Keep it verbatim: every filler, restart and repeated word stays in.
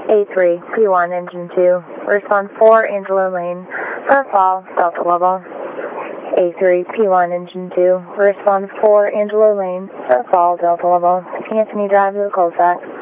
A three, P one, engine two, respond four, Angelo Lane, for fall, Delta level. A three, P one, engine two, respond four, Angelo Lane, for fall, Delta level. Anthony Drive to the cul-de-sac.